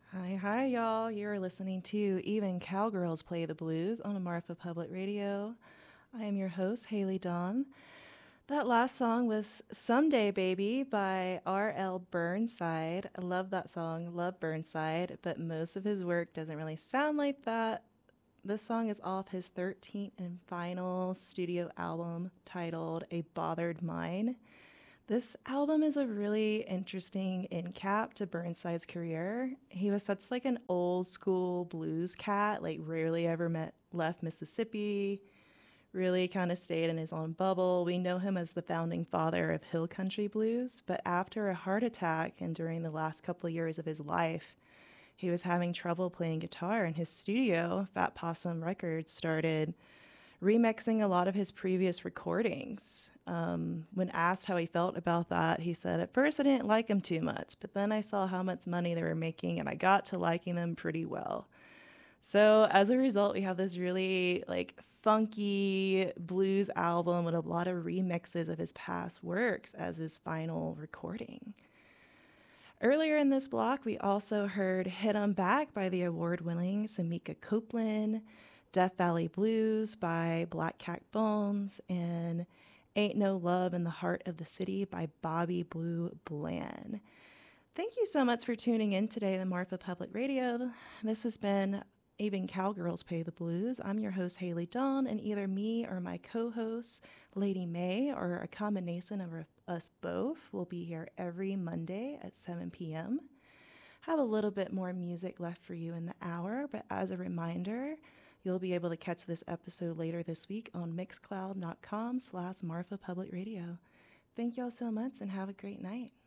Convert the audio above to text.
Hi, y'all. You're listening to Even Cowgirls Play the Blues on Marfa Public Radio. I am your host, Haley Dawn. That last song was Someday Baby by R.L. Burnside. I love that song, love Burnside, but most of his work doesn't really sound like that. This song is off his 13th and final studio album titled A Bothered Mind. This album is a really interesting end cap to Burnside's career. He was such like an old school blues cat, like rarely ever left Mississippi, really kind of stayed in his own bubble. We know him as the founding father of hill country blues, but after a heart attack and during the last couple of years of his life, he was having trouble playing guitar in his studio. Fat Possum Records started remixing a lot of his previous recordings. When asked how he felt about that, he said, "At first I didn't like them too much, but then I saw how much money they were making and I got to liking them pretty well." So as a result, we have this really like funky blues album with a lot of remixes of his past works as his final recording. Earlier in this block, we also heard Hit 'em Back by the award-winning Samika Copeland, Death Valley Blues by Black Cat Bones, and Ain't No Love in the Heart of the City by Bobby Blue Bland. Thank you so much for tuning in today to Marfa Public Radio. This has been Even Cowgirls Pay the Blues. I'm your host, Haley Dawn, and either me or my co-host, Lady May, or a combination of us both, will be here every Monday at 7 p.m. Have a little bit more music left for you in the hour, but as a reminder, you'll be able to catch this episode later this week on mixcloud.com/Marfa Public Radio. Thank y'all so much and have a great night.